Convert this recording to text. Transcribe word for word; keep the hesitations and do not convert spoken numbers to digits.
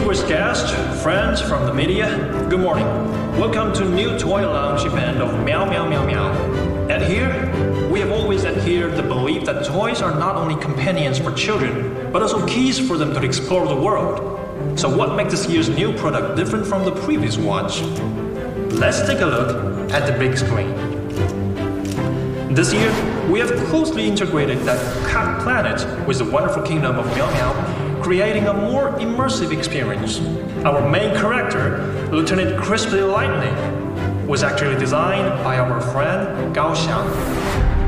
Distinguished guests, friends from the media, good morning. Welcome to new toy launch event of Meow Meow Meow Meow. And here, we have always adhered the belief that toys are not only companions for children, but also keys for them to explore the world. So what makes this year's new product different from the previous ones? Let's take a look at the big screen. This year, we have closely integrated that Cat Planet with the wonderful kingdom of Meow Meow, creating a more immersive experience. Our main character, Lieutenant Crispy Lightning, was actually designed by our friend Gao Xiang.